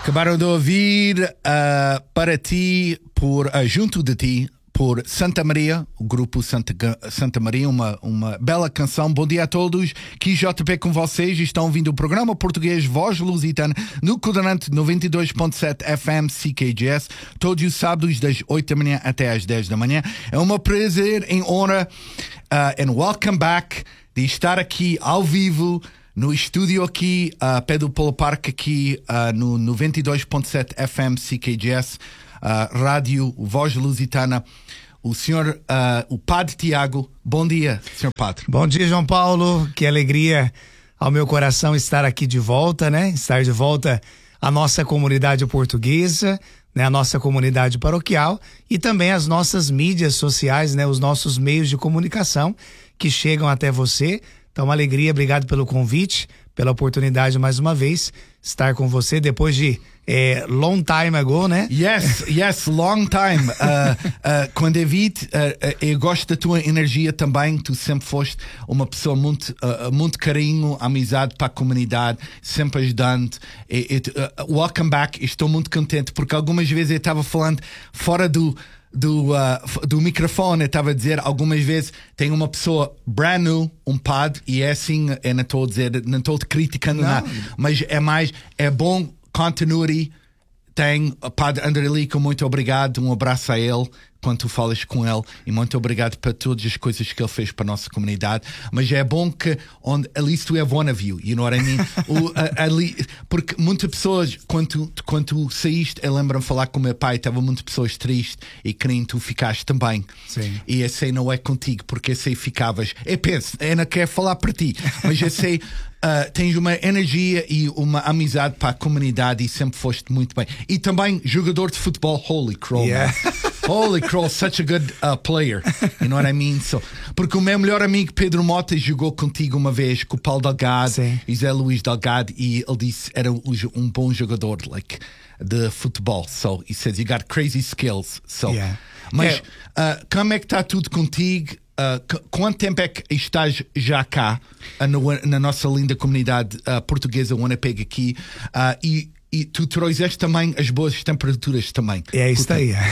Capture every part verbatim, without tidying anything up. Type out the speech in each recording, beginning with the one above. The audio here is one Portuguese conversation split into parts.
Acabaram de ouvir uh, Para Ti, por uh, Junto de Ti, por Santa Maria, o grupo Santa, Santa Maria, uma, uma bela canção. Bom dia a todos, aqui J P com vocês. Estão ouvindo o programa português Voz Lusitana no quadrante noventa e dois ponto sete F M C K G S, todos os sábados das oito da manhã até às dez da manhã. É um prazer, em honra uh, and welcome back de estar aqui ao vivo no estúdio aqui, uh, Pedro Polo Parque aqui uh, no noventa e dois ponto sete F M C K G S, uh, Rádio Voz Lusitana. O senhor, uh, o Padre Tiago, bom dia, senhor Padre. Bom dia, João Paulo, que alegria ao meu coração estar aqui de volta, né? Estar de volta à nossa comunidade portuguesa, né? A nossa comunidade paroquial e também as nossas mídias sociais, né? Os nossos meios de comunicação que chegam até você. Então, uma alegria, obrigado pelo convite, pela oportunidade mais uma vez estar com você depois de é, long time ago, né? Yes, yes, long time. Uh, uh, quando eu vi, uh, uh, eu gosto da tua energia também. Tu sempre foste uma pessoa muito, uh, muito carinho, amizade para a comunidade, sempre ajudando. E, e, uh, welcome back. Estou muito contente porque algumas vezes eu estava falando fora do Do, uh, do microfone, eu estava a dizer algumas vezes tem uma pessoa brand new, um padre, e é assim, eu não estou a dizer, não estou criticando não. nada, mas é mais, é bom, continuity. Tem o Padre André Lico, muito obrigado, um abraço a ele quando tu falas com ele, e muito obrigado por todas as coisas que ele fez para a nossa comunidade. Mas é bom que, on, at least we have one of you, you know what I mean? o, a, ali, porque muitas pessoas, quando tu, quando tu saíste, eu lembro-me de falar com o meu pai, estava muitas pessoas tristes e queriam tu ficaste também. Sim. E eu sei não é contigo, porque eu sei ficavas. Eu penso, eu não quero falar para ti, mas eu sei. Uh, tens uma energia e uma amizade para a comunidade e sempre foste muito bem. E também jogador de futebol, holy crow, yeah. Holy crow, such a good uh, player. You know what I mean? So, porque o meu melhor amigo Pedro Mota jogou contigo uma vez com o Paulo Delgado Sim. e Zé Luís Delgado, e ele disse era um bom jogador like, de futebol. So he says you got crazy skills. So, yeah. Mas yeah. Uh, como é que está tudo contigo? Uh, qu- quanto tempo é que estás já cá uh, no, na nossa linda comunidade uh, portuguesa Winnipeg aqui, uh, e, e tu trouxeste também as boas temperaturas também? É isso Portanto, aí.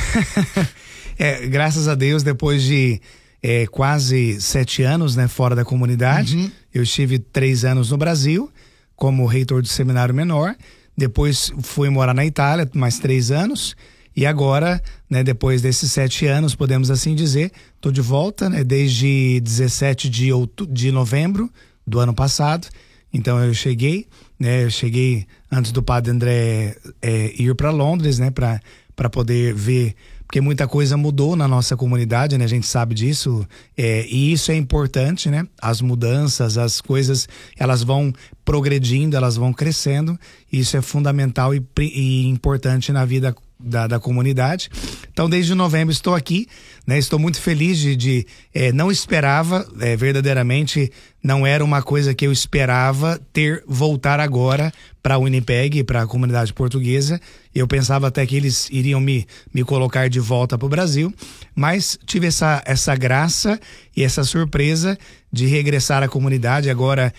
É, graças a Deus, depois de é, quase sete anos, né, fora da comunidade, uhum. eu estive três anos no Brasil como reitor do seminário menor, depois fui morar na Itália mais três anos. E agora, né, depois desses sete anos, podemos assim dizer, estou de volta, né, desde dezessete de, outu- de novembro do ano passado. Então eu cheguei, né, eu cheguei antes do Padre André é, ir para Londres, né, para para poder ver, porque muita coisa mudou na nossa comunidade, né, a gente sabe disso, é, e isso é importante, né, as mudanças, as coisas, elas vão progredindo, elas vão crescendo, e isso é fundamental e, e importante na vida Da, da comunidade. Então desde novembro estou aqui, né? Estou muito feliz de, de é, não esperava, é, verdadeiramente não era uma coisa que eu esperava ter, voltar agora para a Winnipeg, para a comunidade portuguesa. Eu pensava até que eles iriam me, me colocar de volta para o Brasil, mas tive essa, essa graça e essa surpresa de regressar à comunidade agora,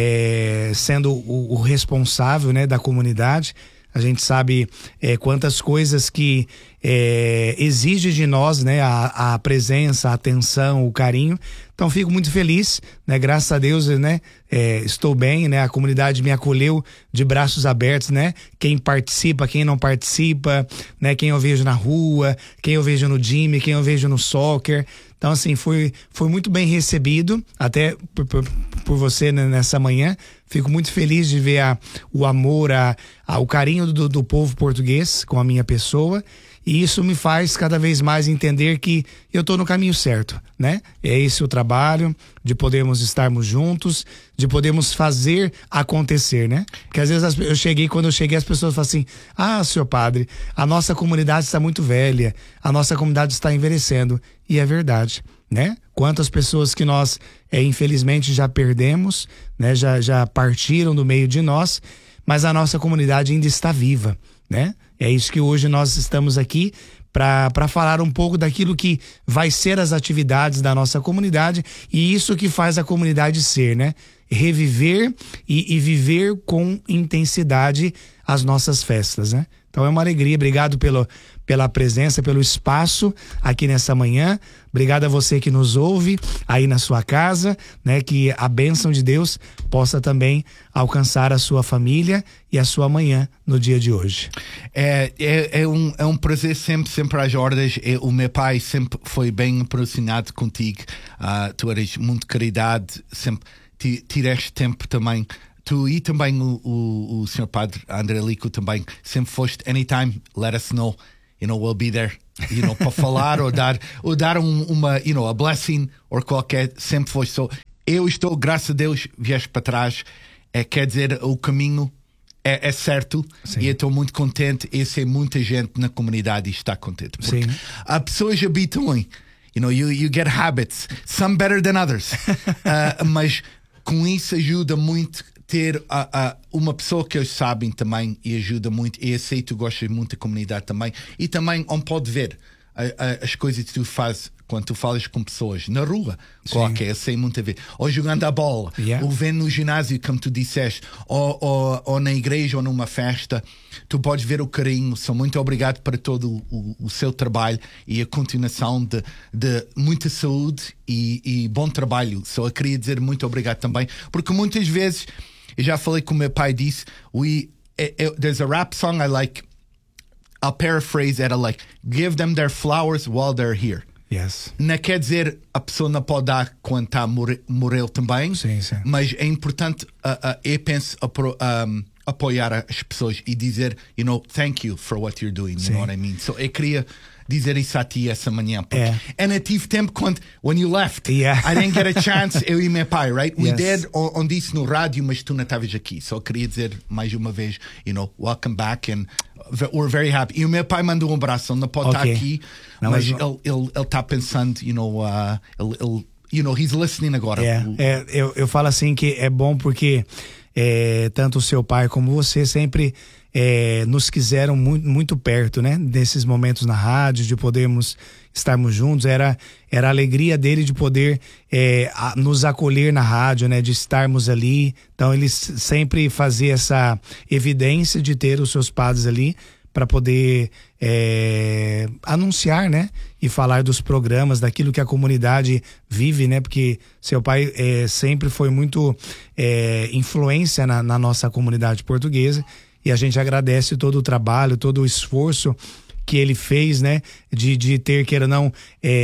é, sendo o, o responsável, né, da comunidade. A gente sabe é, quantas coisas que é, exige de nós, né, a, a presença, a atenção, o carinho. Então fico muito feliz, né, graças a Deus, né, é, estou bem, né, a comunidade me acolheu de braços abertos, né, quem participa, quem não participa, né, quem eu vejo na rua, quem eu vejo no gym, quem eu vejo no soccer. Então, assim, foi, foi muito bem recebido, até por, por, por você, né, nessa manhã. Fico muito feliz de ver a, o amor, a, a, o carinho do, do povo português com a minha pessoa. E isso me faz cada vez mais entender que eu estou no caminho certo, né? É esse o trabalho, de podermos estarmos juntos, de podermos fazer acontecer, né? Porque às vezes eu cheguei, quando eu cheguei, as pessoas falam assim: ah, senhor padre, a nossa comunidade está muito velha, a nossa comunidade está envelhecendo. E é verdade, né? Quantas pessoas que nós, é, infelizmente, já perdemos, né? Já, já partiram do meio de nós, mas a nossa comunidade ainda está viva, né? É isso que hoje nós estamos aqui para falar um pouco daquilo que vai ser as atividades da nossa comunidade e isso que faz a comunidade ser, né? Reviver e, e viver com intensidade as nossas festas, né? Então é uma alegria, obrigado pelo, pela presença, pelo espaço aqui nessa manhã. Obrigado a você que nos ouve aí na sua casa, né? Que a bênção de Deus possa também alcançar a sua família e a sua manhã no dia de hoje. É, é, é, um, é um prazer sempre, sempre às ordens. É, o meu pai sempre foi bem aproximado contigo. Uh, tu eres muito caridade, sempre tiraste tempo também. Tu e também o, o, o senhor Padre André Lico também sempre foste anytime, let us know, you know, we'll be there, you know, para falar ou dar, ou dar um, uma, you know, a blessing ou qualquer, sempre foste. So, eu estou, graças a Deus, vieste para trás, é, quer dizer, o caminho é, é certo. Sim. E eu estou muito contente e sei muita gente na comunidade está contente. Porque Sim. As pessoas habitam em, you know, you, you get habits, some better than others, uh, mas com isso ajuda muito ter uh, uh, uma pessoa que eles sabem também e ajuda muito. E eu sei que tu gostas muito da comunidade também. E também onde pode ver uh, uh, as coisas que tu fazes quando tu falas com pessoas na rua, qualquer, eu sei muito a ver. Ou jogando a bola, yeah. ou vendo no ginásio, como tu disseste, ou, ou, ou na igreja ou numa festa. Tu podes ver o carinho. Sou muito obrigado para todo o, o seu trabalho e a continuação de, de muita saúde e, e bom trabalho. Só eu queria dizer muito obrigado também, porque muitas vezes, eu já falei com o meu pai disse, we, it, it, there's a rap song I like, I'll paraphrase it, I like, give them their flowers while they're here. Yes. Não quer dizer a pessoa não pode dar quando está more, morreu também, sim, sim. Mas é importante, uh, uh, eu penso, apro, um, apoiar as pessoas e dizer, you know, thank you for what you're doing, you sim. know what I mean? So eu queria dizer isso a ti essa manhã. Porque, é. And eu tive tempo quando, when you left, yeah. I didn't get a chance, eu e meu pai, right? We yes. did on, on disse no rádio, mas tu não estavas aqui. Só queria dizer mais uma vez, you know, welcome back and we're very happy. E o meu pai mandou um abraço, ele não pode okay. estar aqui, não, mas, mas ele ele ele está pensando, you know, uh, ele, ele, you know, he's listening agora. É, é, eu, eu falo assim que é bom porque é, tanto o seu pai como você sempre é, nos quiseram muito, muito perto, né? Desses momentos na rádio, de podermos estarmos juntos, era, era a alegria dele de poder é, a, nos acolher na rádio, né? De estarmos ali. Então ele sempre fazia essa evidência de ter os seus padres ali para poder é, anunciar, né? E falar dos programas, daquilo que a comunidade vive, né? Porque seu pai é, sempre foi muito é, influência na, na nossa comunidade portuguesa e a gente agradece todo o trabalho, todo o esforço que ele fez, né? De, de ter, queira ou não,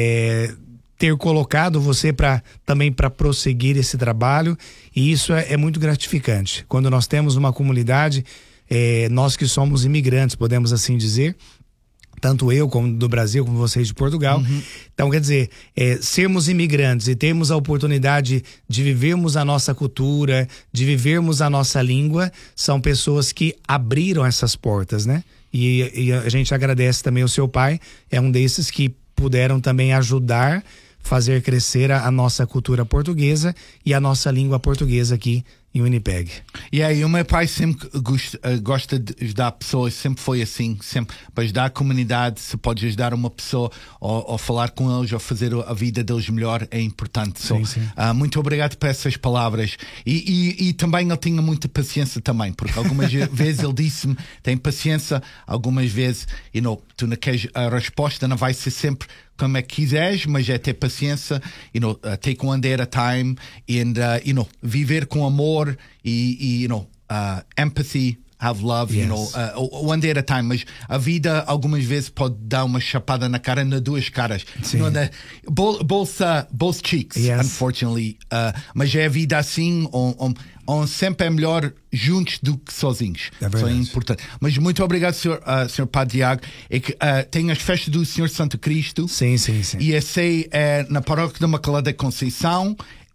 é, ter colocado você para também para prosseguir esse trabalho, e isso é, é muito gratificante. Quando nós temos uma comunidade, é, nós que somos imigrantes, podemos assim dizer, tanto eu como do Brasil, como vocês de Portugal. Uhum. Então, quer dizer, é, sermos imigrantes e termos a oportunidade de vivermos a nossa cultura, de vivermos a nossa língua, são pessoas que abriram essas portas, né? E, e a gente agradece também o seu pai, é um desses que puderam também ajudar, fazer crescer a, a nossa cultura portuguesa e a nossa língua portuguesa aqui em Winnipeg. E aí, o meu pai sempre gosta, gosta de ajudar pessoas, sempre foi assim, sempre para ajudar a comunidade. Se pode ajudar uma pessoa ou, ou falar com eles ou fazer a vida deles melhor, é importante. So, sim, sim. Uh, muito obrigado por essas palavras. E, e, e também ele tinha muita paciência também, porque algumas vezes ele disse-me, tem paciência, algumas vezes, you know, tu não queres, a resposta não vai ser sempre como é que quiseres, mas é ter paciência, you know, uh, take one day at a time, and, uh, you know, viver com amor e, e you know, uh, empathy, have love, yes. you know, uh, one day at a time. Mas a vida algumas vezes pode dar uma chapada na cara, nas duas caras. You know, the, both, both, uh, both cheeks, yes. unfortunately. Uh, mas é a vida assim, on, on, on sempre é melhor juntos do que sozinhos. É Isso é importante. Mas muito obrigado, senhor, uh, senhor Padre Diago. É que uh, tem as festas do Senhor Santo Cristo. Sim, sim, sim. E essa é na paróquia da Imaculada Conceição.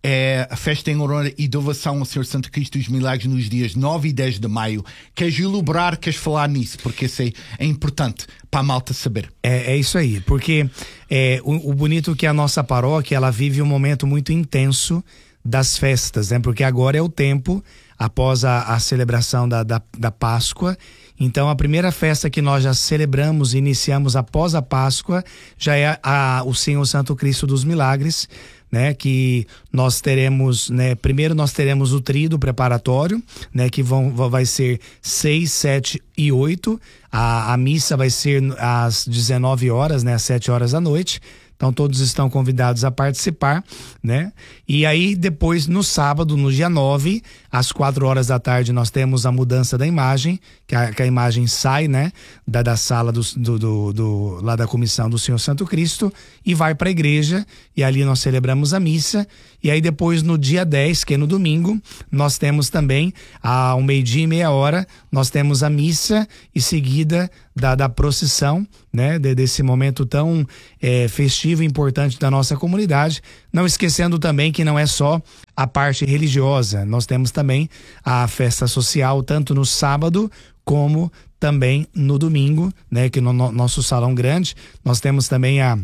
É a festa em honra e devoção ao Senhor Santo Cristo dos Milagres nos dias nove e dez de maio. Queres ilustrar, queres falar nisso? Porque isso é, é importante para a malta saber. É, é isso aí, porque é, o, o bonito é que a nossa paróquia, ela vive um momento muito intenso das festas, né? Porque agora é o tempo após a, a celebração da, da, da Páscoa. Então, a primeira festa que nós já celebramos e iniciamos após a Páscoa já é a, o Senhor Santo Cristo dos Milagres, né? Que nós teremos, né? Primeiro nós teremos o tríduo preparatório, né? Que vão, vai ser seis, sete e oito. A, a missa vai ser às dezenove horas, né? Às sete horas da noite. Então todos estão convidados a participar, né? E aí depois no sábado, no dia nove, às quatro horas da tarde, nós temos a mudança da imagem, que a, que a imagem sai, né? Da, da sala do, do, do, do, lá da comissão do Senhor Santo Cristo e vai para a igreja, e ali nós celebramos a missa. E aí depois no dia dez, que é no domingo, nós temos também, ao meio-dia e meia hora, nós temos a missa e seguida da, da procissão, né? De, desse momento tão é, festivo e importante da nossa comunidade. Não esquecendo também que não é só a parte religiosa, nós temos também a festa social, tanto no sábado como também no domingo, né? Que no, no nosso salão grande nós temos também a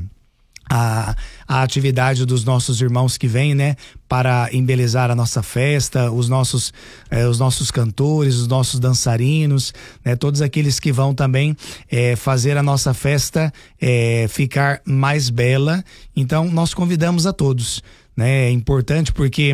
A, a atividade dos nossos irmãos que vêm, né, para embelezar a nossa festa, os nossos, eh, os nossos cantores, os nossos dançarinos, né, todos aqueles que vão também eh, fazer a nossa festa eh, ficar mais bela. Então nós convidamos a todos. Né? É importante porque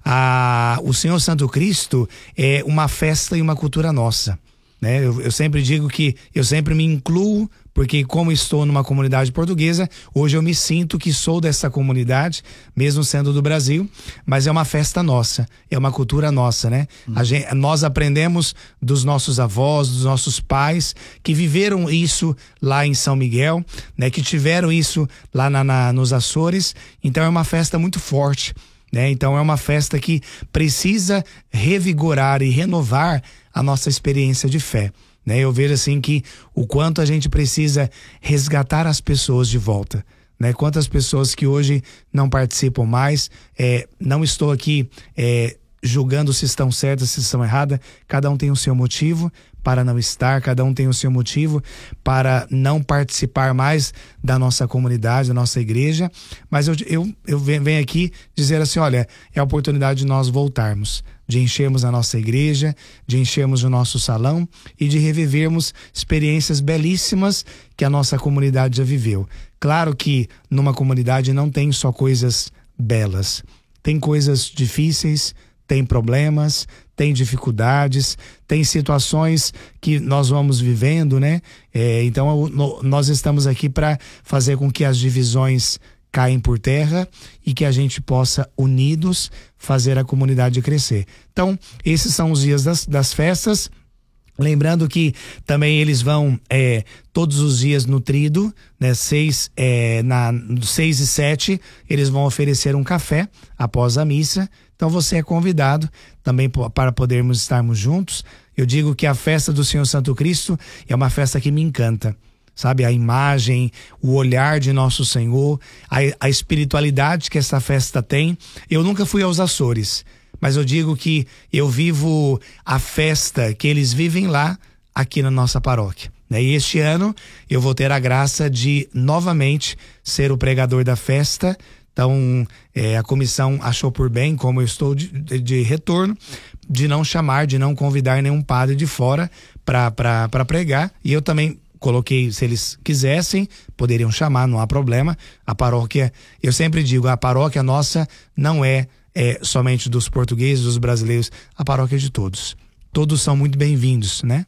a, o Senhor Santo Cristo é uma festa e uma cultura nossa. Né? Eu, eu sempre digo que eu sempre me incluo, porque como estou numa comunidade portuguesa, hoje eu me sinto que sou dessa comunidade, mesmo sendo do Brasil, mas é uma festa nossa, é uma cultura nossa, né? Hum. A gente, nós aprendemos dos nossos avós, dos nossos pais, que viveram isso lá em São Miguel, né? Que tiveram isso lá na, na, nos Açores, então é uma festa muito forte, né? Então é uma festa que precisa revigorar e renovar a nossa experiência de fé. Né? Eu vejo assim que o quanto a gente precisa resgatar as pessoas de volta. Né? Quantas pessoas que hoje não participam mais, é, não estou aqui é, julgando se estão certas, se estão erradas, cada um tem o seu motivo para não estar, cada um tem o seu motivo para não participar mais da nossa comunidade, da nossa igreja, mas eu, eu, eu venho aqui dizer assim, olha, é a oportunidade de nós voltarmos, de enchermos a nossa igreja, de enchermos o nosso salão e de revivermos experiências belíssimas que a nossa comunidade já viveu. Claro que numa comunidade não tem só coisas belas, tem coisas difíceis, tem problemas, tem dificuldades, tem situações que nós vamos vivendo, né? É, então no, nós estamos aqui para fazer com que as divisões caem por terra e que a gente possa, unidos, fazer a comunidade crescer. Então, esses são os dias das, das festas. Lembrando que também eles vão é, todos os dias no tríduo, né? Seis, é, na, seis e sete, eles vão oferecer um café após a missa. Então você é convidado também para podermos estarmos juntos. Eu digo que a festa do Senhor Santo Cristo é uma festa que me encanta. Sabe, a imagem, o olhar de nosso Senhor, a, a espiritualidade que essa festa tem. Eu nunca fui aos Açores, mas eu digo que eu vivo a festa que eles vivem lá, aqui na nossa paróquia. Né? E este ano eu vou ter a graça de novamente ser o pregador da festa. Então é, a comissão achou por bem, como eu estou de, de, de retorno, de não chamar, de não convidar nenhum padre de fora para pregar. E eu também coloquei, se eles quisessem, poderiam chamar, não há problema. A paróquia, eu sempre digo, a paróquia nossa não é, é somente dos portugueses, dos brasileiros, a paróquia é de todos. Todos são muito bem-vindos, né?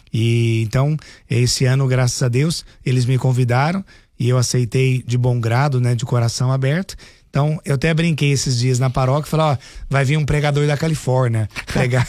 E então, esse ano, graças a Deus, eles me convidaram e eu aceitei de bom grado, né? De coração aberto. Então, eu até brinquei esses dias na paróquia, falei, ó, vai vir um pregador da Califórnia pregar,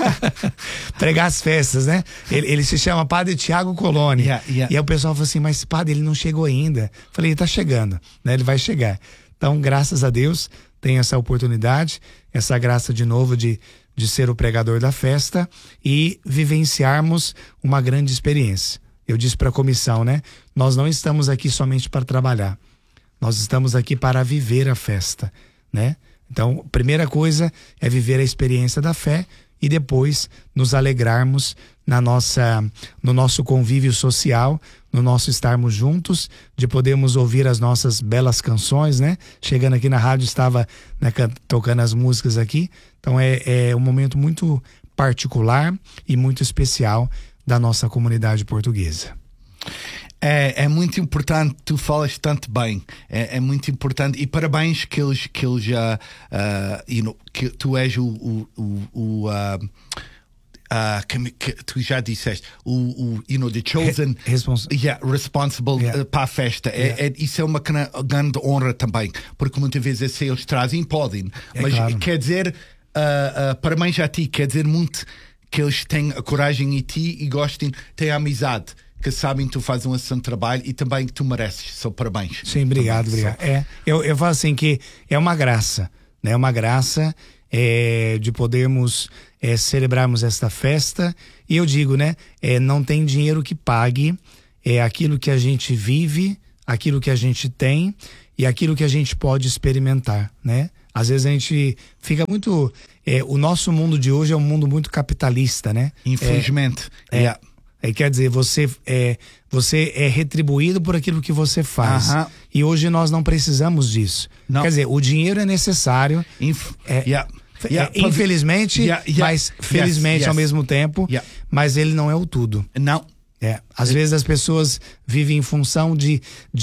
pregar as festas, né? Ele, ele se chama Padre Tiago Coloni. Yeah, yeah. E aí o pessoal falou assim, mas padre, ele não chegou ainda. Falei, ele tá chegando, né? Ele vai chegar. Então, graças a Deus, tem essa oportunidade, essa graça de novo de, de ser o pregador da festa e vivenciarmos uma grande experiência. Eu disse para a comissão, né? Nós não estamos aqui somente para trabalhar. Nós estamos aqui para viver a festa, né? Então, a primeira coisa é viver a experiência da fé e depois nos alegrarmos na nossa, no nosso convívio social, no nosso estarmos juntos, de podermos ouvir as nossas belas canções, né? Chegando aqui na rádio, estava, né, tocando as músicas aqui. Então é, é um momento muito particular e muito especial da nossa comunidade portuguesa. É, é muito importante, tu falas tanto bem, é, é muito importante, e parabéns que eles, que eles já, uh, you know, que tu és o, o, o, o uh, uh, que, que tu já disseste, o, o you know, the chosen, Respons yeah, responsible yeah. uh, para a festa. Yeah. É, é, isso é uma grande honra também, porque muitas vezes assim eles trazem, podem, é mas claro. quer dizer, uh, uh, parabéns a ti, quer dizer muito que eles têm a coragem em ti e gostem, têm a amizade, que sabem que tu fazes um excelente trabalho e também que tu mereces. Só parabéns. Sim, obrigado, também, obrigado. É, eu, eu falo assim que é uma graça, né? É uma graça é, de podermos é, celebrarmos esta festa. E eu digo, né? É, não tem dinheiro que pague é, aquilo que a gente vive, aquilo que a gente tem e aquilo que a gente pode experimentar, né? Às vezes a gente fica muito... É, o nosso mundo de hoje é um mundo muito capitalista, né? Infelizmente. É, yeah. é, quer dizer, você é, você é retribuído por aquilo que você faz. Uh-huh. E hoje nós não precisamos disso. Não. Quer dizer, o dinheiro é necessário. Inf é, yeah. é, Yeah. infelizmente, yeah. Yeah. mas felizmente yes. Yes. ao mesmo tempo. Yeah. Mas ele não é o tudo. Não. É, às vezes as pessoas vivem em função de,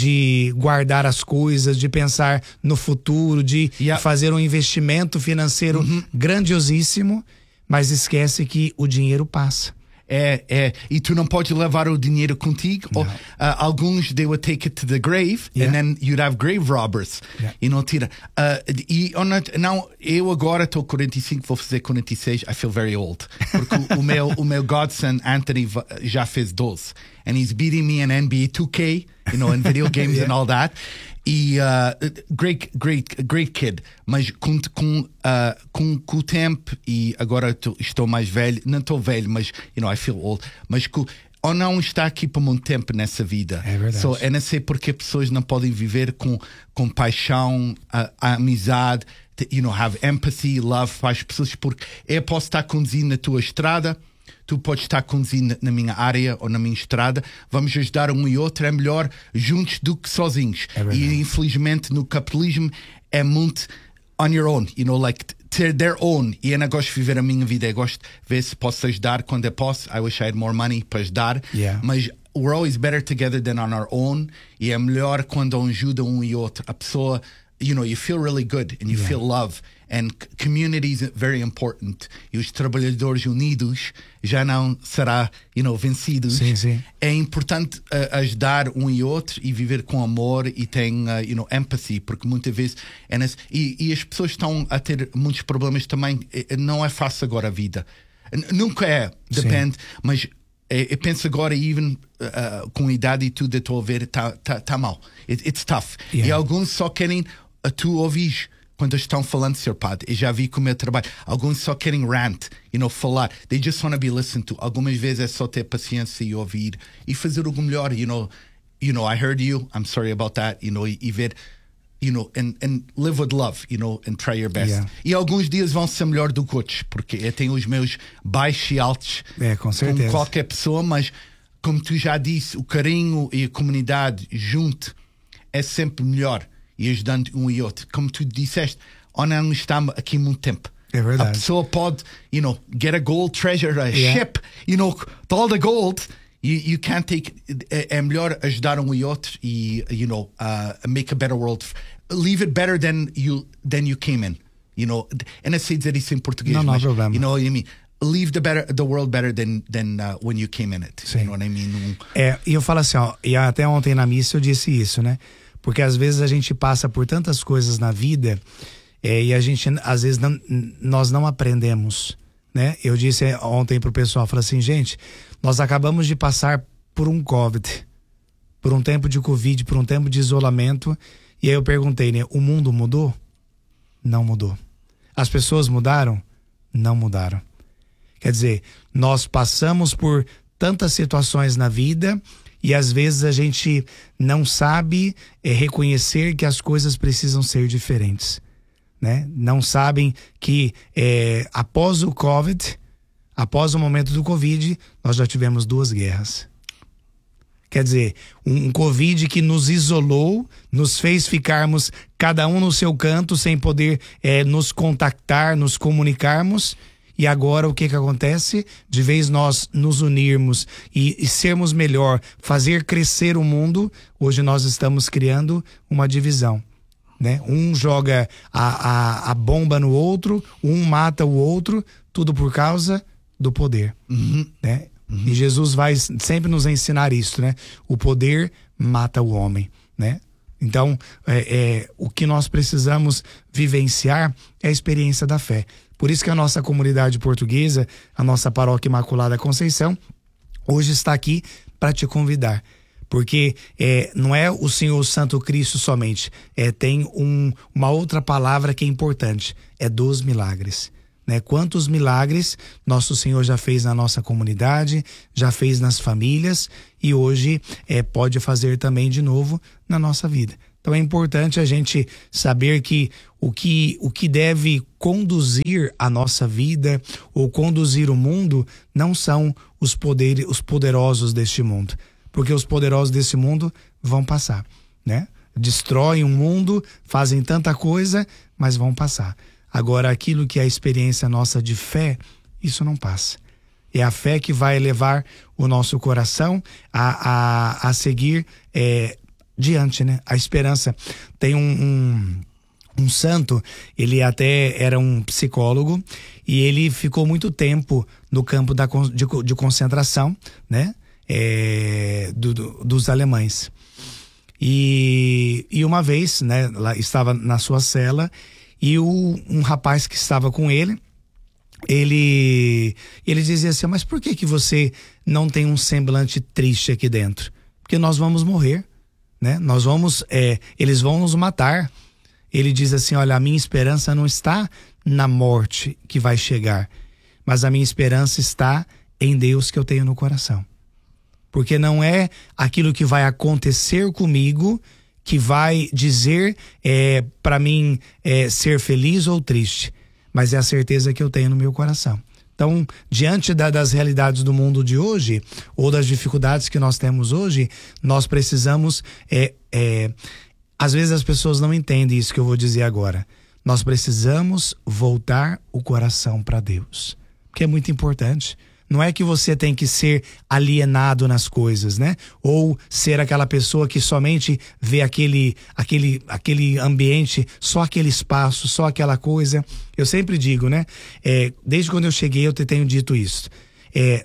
de guardar as coisas, de pensar no futuro, de Yeah. fazer um investimento financeiro Uhum. grandiosíssimo, mas esquece que o dinheiro passa. É, é, e tu não podes levar o dinheiro contigo. Ou, uh, Não. alguns, they would take it to the grave, Yeah. and then you'd have grave robbers. Yeah. E não tira. Uh, e oh, não, não, eu agora estou quarenta e cinco, vou fazer quarenta e seis. I feel very old. Porque o, o meu, o meu godson, Anthony, já fez doze. And he's beating me in N B A two K, you know, in video games Yeah. and all that. E uh, great, great, great kid, mas com, com, uh, com, com o tempo, e agora tô, estou mais velho, não estou velho, mas you know, I feel old, mas com, ou não está aqui por muito tempo nessa vida. É verdade. So, eu não sei porque pessoas não podem viver com, com paixão, a, a amizade, you know, have empathy, love para as pessoas, porque eu posso estar conduzindo na tua estrada, tu podes estar conduzindo na minha área ou na minha estrada, vamos ajudar um e outro, é melhor juntos do que sozinhos. É verdade. E infelizmente no capitalismo é muito on your own, you know, like ter their own. E eu não gosto de viver a minha vida, eu gosto de ver se posso ajudar quando eu posso. I wish I had more money para ajudar, Yeah. mas we're always better together than on our own. E é melhor quando ajuda um e outro. A pessoa, you know, you feel really good and you Yeah. feel love. And community is very important. E os trabalhadores unidos já não será, you know, vencidos. Sim, sim. É importante uh, ajudar um e outro e viver com amor e tem, uh, you know, empathy, porque muitas vezes é nesse, e, e as pessoas estão a ter muitos problemas também. Não é fácil agora a vida. N- Nunca é, depende, sim. Mas eu penso agora, even uh, com a idade e tudo, eu estou a ver, está tá, tá mal. It, it's tough. Yeah. E alguns só querem uh, tu ouvir quando estão falando, senhor Padre. Eu já vi com o meu trabalho. Alguns só querem rant, you know, falar. They just want to be listened to. Algumas vezes é só ter paciência e ouvir e fazer algo melhor, you know. You know, I heard you, I'm sorry about that, you know, e, e ver, you know, and, and live with love, you know, and try your best. Yeah. E alguns dias vão ser melhor do que outros, porque eu tenho os meus baixos e altos, É, com certeza. como qualquer pessoa, mas como tu já disse, o carinho e a comunidade junto é sempre melhor, e ajudando um e outro. Como tu disseste, ou não estamos aqui muito tempo. É verdade. A pessoa pode, you know, get a gold treasure, a Yeah. ship, you know, all the gold. You, you can't take. É, é melhor ajudar um e outro e, you know, uh, make a better world. Leave it better than you than you came in. You know, eu não sei dizer isso em português, não, não mas, há problema. you know what I mean. Leave the better the world better than than uh, when you came in it. Sim. You know what I mean? Um, É, e eu falo assim, ó, e até ontem na missa eu disse isso, né? Porque às vezes a gente passa por tantas coisas na vida é, e a gente, às vezes, não, nós não aprendemos, né? Eu disse ontem pro pessoal, falei assim, gente, nós acabamos de passar por um Covid, por um tempo de Covid, por um tempo de isolamento, e aí eu perguntei, né? O mundo mudou? Não mudou. As pessoas mudaram? Não mudaram. Quer dizer, nós passamos por tantas situações na vida e às vezes a gente não sabe é, reconhecer que as coisas precisam ser diferentes, né? Não sabem que é, após o Covid, após o momento do Covid, nós já tivemos duas guerras. Quer dizer, um, um Covid que nos isolou, nos fez ficarmos cada um no seu canto, sem poder é, nos contactar, nos comunicarmos. E agora o que que acontece? De vez nós nos unirmos e, e sermos melhor, fazer crescer o mundo, hoje nós estamos criando uma divisão, né? Um joga a, a, a bomba no outro, um mata o outro, tudo por causa do poder, uhum. né? Uhum. E Jesus vai sempre nos ensinar isso, né? O poder mata o homem, né? Então, é, é, o que nós precisamos vivenciar é a experiência da fé. Por isso que a nossa comunidade portuguesa, a nossa Paróquia Imaculada Conceição, hoje está aqui para te convidar. Porque é, não é o Senhor Santo Cristo somente, é, tem um, uma outra palavra que é importante, é dos milagres. Né? Quantos milagres nosso Senhor já fez na nossa comunidade, já fez nas famílias e hoje é, pode fazer também de novo na nossa vida. Então é importante a gente saber que o que, o que deve conduzir a nossa vida ou conduzir o mundo não são os, poderes, os poderosos deste mundo, porque os poderosos desse mundo vão passar, né? Destroem o mundo, fazem tanta coisa, mas vão passar. Agora, aquilo que é a experiência nossa de fé, isso não passa. É a fé que vai levar o nosso coração a, a, a seguir é, diante, né? A esperança. Tem um, um, um santo, ele até era um psicólogo e ele ficou muito tempo no campo da, de, de concentração, né? É, do, do, dos alemães. E, e uma vez, né? Lá, estava na sua cela. E o, um rapaz que estava com ele, ele, ele dizia assim, mas por que que você não tem um semblante triste aqui dentro? Porque nós vamos morrer, né? Nós vamos, é, eles vão nos matar. Ele diz assim, olha, a minha esperança não está na morte que vai chegar, mas a minha esperança está em Deus que eu tenho no coração. Porque não é aquilo que vai acontecer comigo que vai dizer é, para mim é, ser feliz ou triste, mas é a certeza que eu tenho no meu coração. Então, diante da, das realidades do mundo de hoje, ou das dificuldades que nós temos hoje, nós precisamos, é, é, às vezes as pessoas não entendem isso que eu vou dizer agora, nós precisamos voltar o coração para Deus, porque é muito importante. Não é que você tem que ser alienado nas coisas, né? Ou ser aquela pessoa que somente vê aquele, aquele, aquele ambiente, só aquele espaço, só aquela coisa. Eu sempre digo, né? É, desde quando eu cheguei eu te tenho dito isso. É,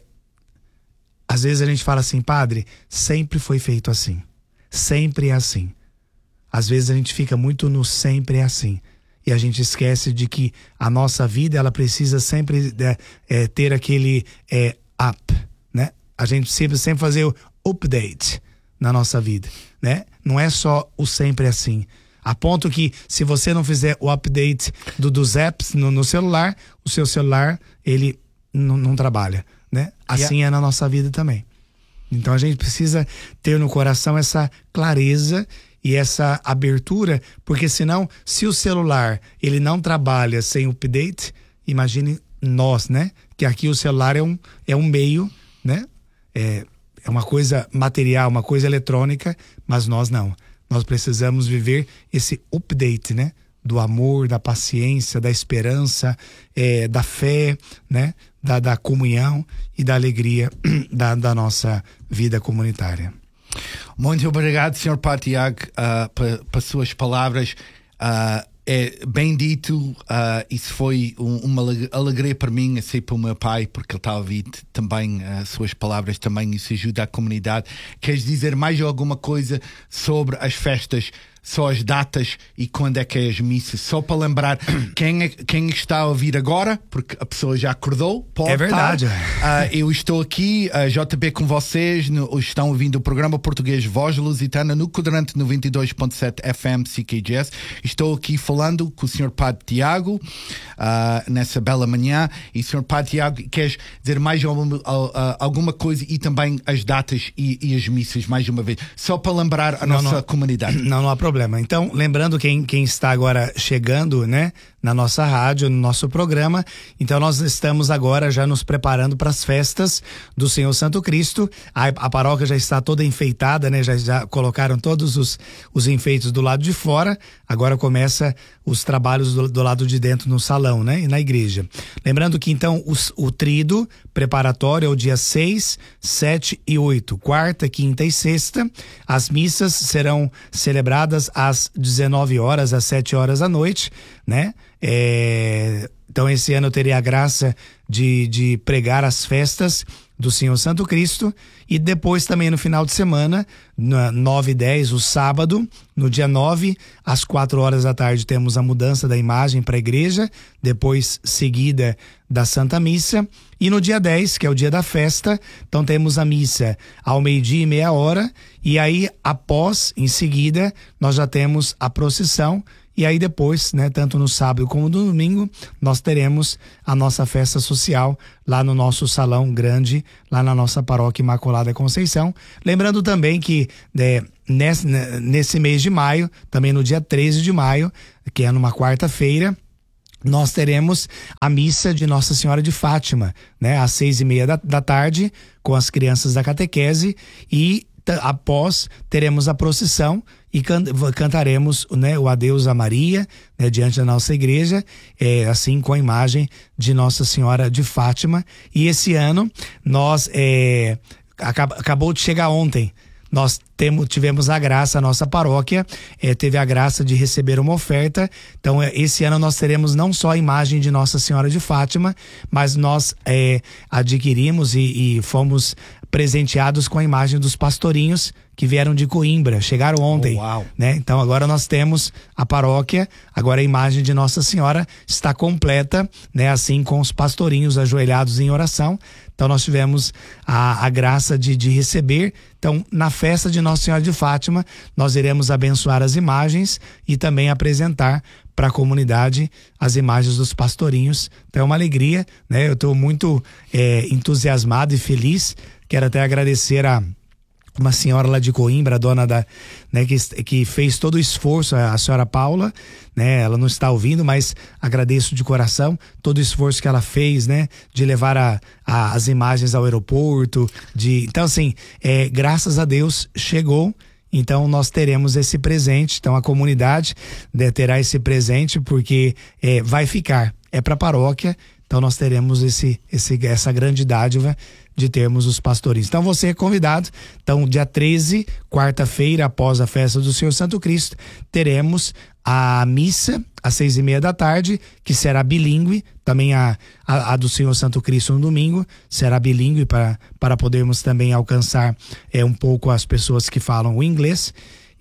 às vezes a gente fala assim, padre, sempre foi feito assim. Sempre é assim. Às vezes a gente fica muito no sempre é assim. E a gente esquece de que a nossa vida, ela precisa sempre é, é, ter aquele é, up, né? A gente precisa sempre fazer o update na nossa vida, né? Não é só o sempre assim. A ponto que se você não fizer o update do, dos apps no, no celular, o seu celular, ele não trabalha, né? Assim yeah. é na nossa vida também. Então a gente precisa ter no coração essa clareza e essa abertura, porque senão, se o celular ele não trabalha sem update, imagine nós, né? Que aqui o celular é um, é um meio, né? É, é uma coisa material, uma coisa eletrônica, mas nós não. Nós precisamos viver esse update, né? Do amor, da paciência, da esperança, é, da fé, né? Da, da comunhão e da alegria da, da nossa vida comunitária. Muito obrigado, senhor Padre Tiago, uh, pelas suas palavras. Uh, é bem dito, uh, isso foi um, uma alegria para mim, assim para o meu pai, porque ele está a ouvir também as uh, suas palavras, também isso ajuda a comunidade. Queres dizer mais alguma coisa sobre as festas, só as datas e quando é que é as missas? Só para lembrar quem, é, quem está a ouvir agora, porque a pessoa já acordou. Pode é verdade. Uh, eu estou aqui, uh, J B com vocês, no, estão ouvindo o programa português Voz Lusitana no quadrante noventa e dois ponto sete F M C K G S. Estou aqui falando com o senhor Padre Tiago uh, nessa bela manhã. E senhor Padre Tiago, queres dizer mais alguma, uh, alguma coisa e também as datas e, e as missas mais uma vez? Só para lembrar a não, nossa não, comunidade. Não, não há problema. Então, lembrando quem, quem está agora chegando, né, na nossa rádio, no nosso programa. Então nós estamos agora já nos preparando para as festas do Senhor Santo Cristo. A, a paróquia já está toda enfeitada, né? Já, já colocaram todos os, os enfeites do lado de fora. Agora começa os trabalhos do, do lado de dentro no salão, né? E na igreja. Lembrando que então os, o tríduo preparatório é o dia seis, sete e oito, quarta, quinta e sexta. As missas serão celebradas às dezenove horas, às sete horas da noite, né? É, então esse ano eu terei a graça de, de pregar as festas do Senhor Santo Cristo, e depois também no final de semana, na nove e dez, o sábado, no dia nove, às quatro horas da tarde, temos a mudança da imagem para a igreja, depois seguida da Santa Missa, e no dia dez, que é o dia da festa, então temos a missa ao meio-dia e meia hora, e aí após, em seguida, nós já temos a procissão. E aí depois, né, tanto no sábado como no domingo, nós teremos a nossa festa social lá no nosso salão grande, lá na nossa paróquia Imaculada Conceição. Lembrando também que é, nesse, nesse mês de maio, também no dia treze de maio, que é numa quarta-feira, nós teremos a missa de Nossa Senhora de Fátima, né, às seis e meia da, da tarde, com as crianças da catequese, e após teremos a procissão e can, cantaremos, né, o adeus a Maria, né, diante da nossa igreja, é, assim com a imagem de Nossa Senhora de Fátima. E esse ano nós é, acab, acabou de chegar ontem. Nós temos, tivemos a graça, a nossa paróquia eh, teve a graça de receber uma oferta. Então, eh, esse ano nós teremos não só a imagem de Nossa Senhora de Fátima, mas nós eh, adquirimos e, e fomos presenteados com a imagem dos pastorinhos que vieram de Coimbra, chegaram ontem, oh, né? Então agora nós temos a paróquia, agora a imagem de Nossa Senhora está completa, né? Assim com os pastorinhos ajoelhados em oração. Então nós tivemos a, a graça de, de receber. Então na festa de Nossa Senhora de Fátima nós iremos abençoar as imagens e também apresentar para a comunidade as imagens dos pastorinhos. Então é uma alegria, né? Eu estou muito é, entusiasmado e feliz. Quero até agradecer a uma senhora lá de Coimbra, a dona da, né, que, que fez todo o esforço, a senhora Paula, né, ela não está ouvindo, mas agradeço de coração todo o esforço que ela fez, né, de levar a, a, as imagens ao aeroporto, de, então assim, é, graças a Deus chegou. Então nós teremos esse presente, então a comunidade, né, terá esse presente porque é, vai ficar, é para a paróquia, então nós teremos esse, esse, essa grande dádiva de termos os pastorinhos. Então você é convidado. Então dia treze, quarta-feira, após a festa do Senhor Santo Cristo, teremos a missa às seis e meia da tarde, que será bilíngue, também a, a, a do Senhor Santo Cristo no domingo será bilíngue para, para podermos também alcançar é, um pouco as pessoas que falam o inglês.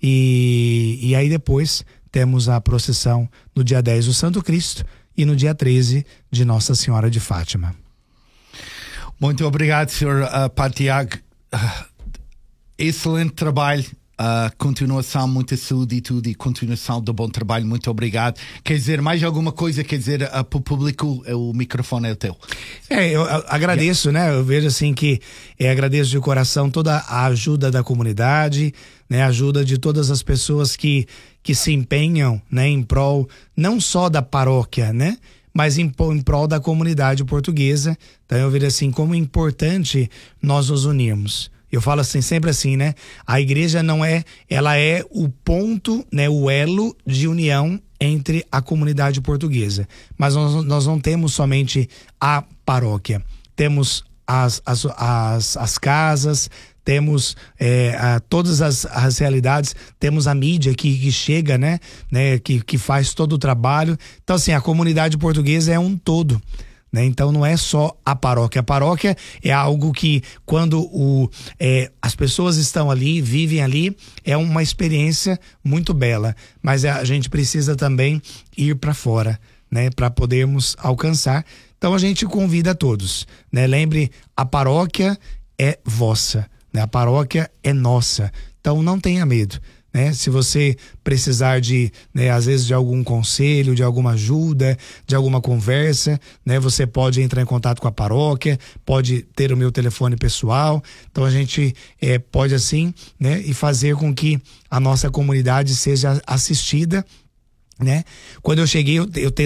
E, e aí depois temos a procissão no dia dez do Santo Cristo e no dia treze de Nossa Senhora de Fátima. Muito obrigado, senhor uh, Padre Tiago. Uh, excelente trabalho. Uh, continuação, muita saúde e tudo, e continuação do bom trabalho. Muito obrigado. Quer dizer mais alguma coisa? Quer dizer, uh, para o público, o microfone é o teu. É, eu agradeço, yeah. né? Eu vejo assim que é, agradeço de coração toda a ajuda da comunidade, né? A ajuda de todas as pessoas que, que se empenham, né? Em prol não só da paróquia, né? Mas em, em prol da comunidade portuguesa. Então eu vejo assim como é importante nós nos unirmos. Eu falo assim, sempre assim, né? A igreja não é, ela é o ponto, né? O elo de união entre a comunidade portuguesa. Mas nós, nós não temos somente a paróquia. Temos as, as, as, as casas, temos é, a, todas as, as realidades, temos a mídia que, que chega, né? né? Que, que faz todo o trabalho. Então assim, a comunidade portuguesa é um todo. Né? Então não é só a paróquia. A paróquia é algo que quando o, é, as pessoas estão ali, vivem ali, é uma experiência muito bela. Mas a gente precisa também ir para fora, né? Para podermos alcançar. Então a gente convida a todos, né? Lembre, a paróquia é vossa, né? A paróquia é nossa. Então não tenha medo. Né? Se você precisar de, né, às vezes de algum conselho, de alguma ajuda, de alguma conversa, né? Você pode entrar em contato com a paróquia, pode ter o meu telefone pessoal. Então a gente é, pode assim, né? E fazer com que a nossa comunidade seja assistida, né? Quando eu cheguei, eu, eu te,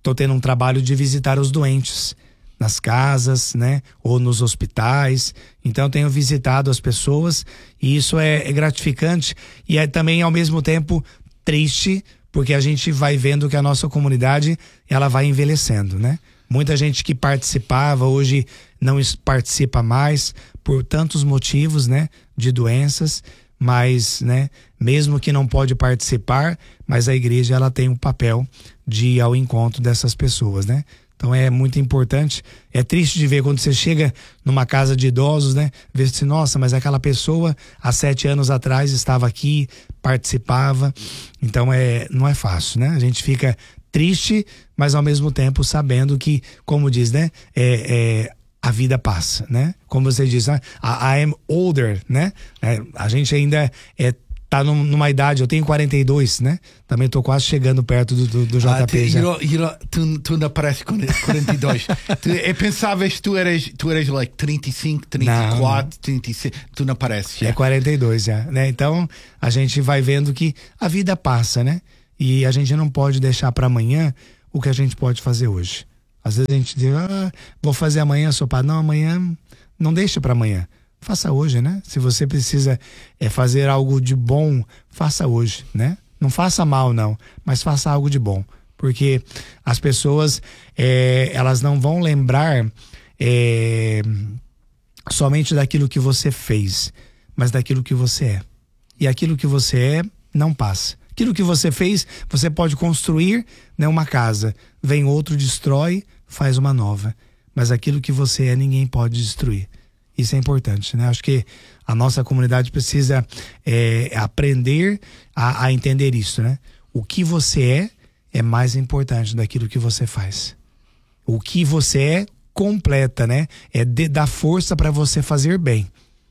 tô tendo um trabalho de visitar os doentes nas casas, né? Ou nos hospitais. Então, eu tenho visitado as pessoas e isso é, é gratificante e é também, ao mesmo tempo, triste, porque a gente vai vendo que a nossa comunidade, ela vai envelhecendo, né? Muita gente que participava hoje não participa mais por tantos motivos, né? De doenças, mas, né? Mesmo que não pode participar, mas a igreja, ela tem um papel de ir ao encontro dessas pessoas, né? Então é muito importante. É triste de ver quando você chega numa casa de idosos, né? Ver assim, nossa, mas aquela pessoa há sete anos atrás estava aqui, participava. Então é, não é fácil, né? A gente fica triste, mas ao mesmo tempo sabendo que, como diz, né? É, é, a vida passa, né? Como você diz, né? I, I am older, né? É, a gente ainda é tá numa idade, eu tenho quarenta e dois, né? Também tô quase chegando perto do, do, do J P. Ah, já. You know, tu, tu não pareces com quarenta e dois. tu, eu pensava que tu eras, tu eras like trinta e cinco, trinta e quatro, não. trinta e seis. Tu não pareces. Já. É quarenta e dois já, né? Então a gente vai vendo que a vida passa, né? E a gente não pode deixar para amanhã o que a gente pode fazer hoje. Às vezes a gente diz, ah, vou fazer amanhã, sopa. Não, amanhã não deixa para amanhã. Faça hoje, né? Se você precisa é, fazer algo de bom, faça hoje, né? Não faça mal, não, mas faça algo de bom. Porque as pessoas, é, elas não vão lembrar é, somente daquilo que você fez, mas daquilo que você é. E aquilo que você é, não passa. Aquilo que você fez, você pode construir, né, uma casa. Vem outro, destrói, faz uma nova. Mas aquilo que você é, ninguém pode destruir. Isso é importante, né? Acho que a nossa comunidade precisa é, aprender a, a entender isso, né? O que você é é mais importante daquilo que você faz. O que você é completa, né? É de, dá força para você fazer bem.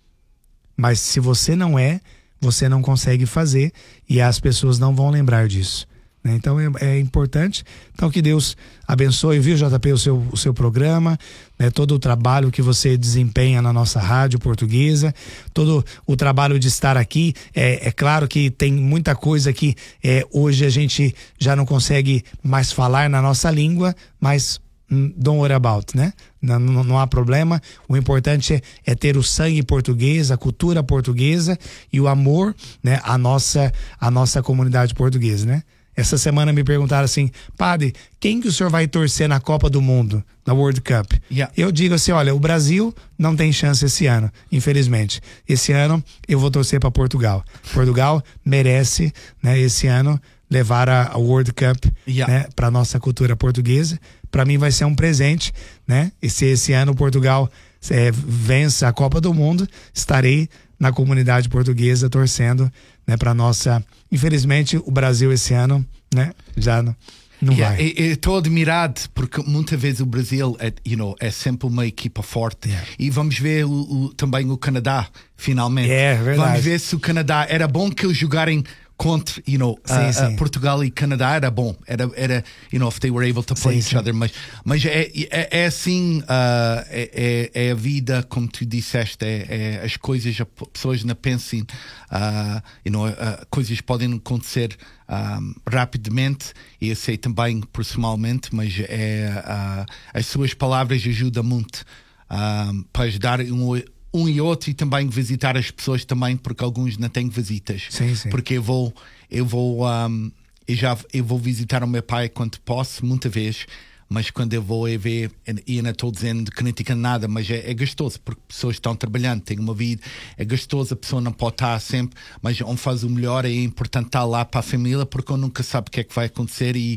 Mas se você não é, você não consegue fazer e as pessoas não vão lembrar disso. Então é, é importante. Então que Deus abençoe, viu, J P, o seu, o seu programa, né, todo o trabalho que você desempenha na nossa rádio portuguesa, todo o trabalho de estar aqui. É, é claro que tem muita coisa que é, hoje a gente já não consegue mais falar na nossa língua, mas don't worry about, né? Não, não, não há problema. O importante é, é ter o sangue português, a cultura portuguesa e o amor, né, à nossa, à nossa comunidade portuguesa, né? Essa semana me perguntaram assim, padre, quem que o senhor vai torcer na Copa do Mundo, na World Cup? Yeah. Eu digo assim, olha, o Brasil não tem chance esse ano, infelizmente. Esse ano eu vou torcer para Portugal. Portugal merece, né, esse ano levar a, a World Cup, yeah, né, para nossa cultura portuguesa. Para mim vai ser um presente, né? E se esse ano Portugal é, vença a Copa do Mundo, estarei na comunidade portuguesa torcendo, né, para nossa. Infelizmente o Brasil esse ano, né, já não, não yeah, vai. Estou admirado porque muitas vezes o Brasil é, you know, é sempre uma equipa forte, yeah, e vamos ver o, o, também o Canadá finalmente. É verdade. Vamos ver se o Canadá era bom que eles jogarem contra, you know, sim, uh, sim. Uh, Portugal e Canadá era bom, era, era, you know, if they were able to play sim, each sim. other, mas, mas é, é, é assim, uh, é, é a vida, como tu disseste, é, é as coisas, as pessoas não pensem, uh, you know, uh, coisas podem acontecer um, rapidamente, e eu sei também personalmente, mas é, uh, as suas palavras ajudam muito um, para ajudar um um e outro, e também visitar as pessoas também, porque alguns não têm visitas. Sim, sim. Porque eu vou, eu vou, um, eu já, eu vou visitar o meu pai quando posso, muitas vezes, mas quando eu vou eu ver, e eu não estou dizendo que criticando nada, mas é, é gostoso, porque pessoas estão trabalhando, têm uma vida, é gostoso, a pessoa não pode estar sempre, mas onde faz o melhor, é importante estar lá para a família, porque eu nunca sabe o que é que vai acontecer e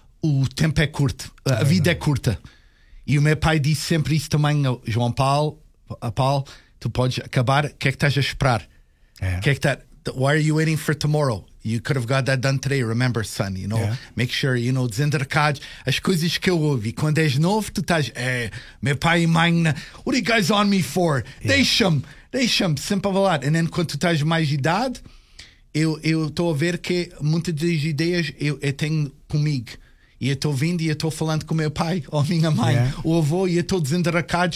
o tempo é curto, a é vida é curta. E o meu pai disse sempre isso também, João Paulo, a Paulo, tu podes acabar, o que é que estás a esperar? Yeah. Que é que tá, why are you waiting for tomorrow? You could have got that done today, remember, son, you know? Yeah. Make sure, you know, desendercados, as coisas que eu ouvi. Quando és novo, tu estás, é, meu pai e mãe, what are you guys on me for? Yeah. Deixa-me, deixa-me, sempre a falar. E then, quando tu estás mais de idade, eu estou a ver que muitas das ideias eu, eu tenho comigo. E eu estou vindo e eu estou falando com o meu pai ou a minha mãe, yeah, o avô, e eu estou desendercados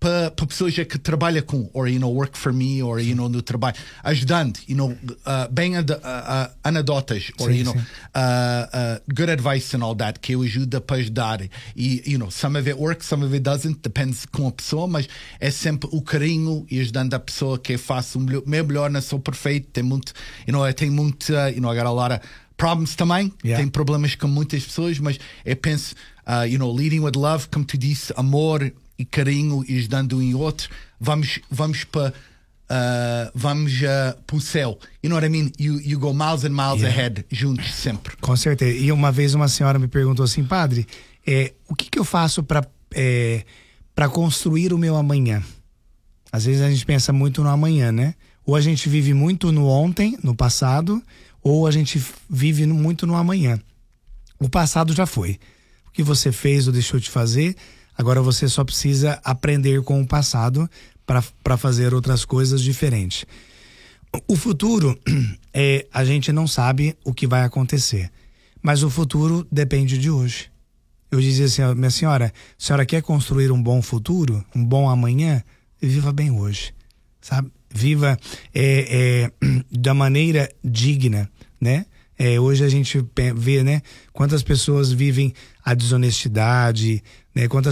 para pessoas que trabalham com, or, you know, work for me, or, you know, no trabalho, ajudando, you know, uh, bem ad, uh, uh, anedotas, or, sim, you know, uh, uh, good advice and all that, que eu ajuda para ajudar. E, you know, some of it works, some of it doesn't, depende com a pessoa, mas é sempre o carinho e ajudando a pessoa que faça o melhor, meu melhor, não sou perfeito, tem muito, you know, tem muito, uh, you know, I got a lot of problems também, yeah. Tem problemas com muitas pessoas, mas eu penso, uh, you know, leading with love, como tu disse, amor e carinho e ajudando um e outro, vamos, vamos para uh, vamos uh, para o céu. You know what I mean? You, you go miles and miles yeah. ahead, juntos, sempre. Com certeza. E uma vez uma senhora me perguntou assim, padre, é, o que, que eu faço para é, para construir o meu amanhã? Às vezes a gente pensa muito no amanhã, né? Ou a gente vive muito no ontem, no passado, ou a gente vive muito no amanhã. O passado já foi. O que você fez ou deixou de fazer, agora você só precisa aprender com o passado para fazer outras coisas diferentes. O futuro, é, a gente não sabe o que vai acontecer, mas o futuro depende de hoje. Eu dizia assim, minha senhora, a senhora quer construir um bom futuro, um bom amanhã? Viva bem hoje, sabe? Viva é, é, da maneira digna, né? É, hoje a gente vê, né, quantas pessoas vivem a desonestidade, né, quantas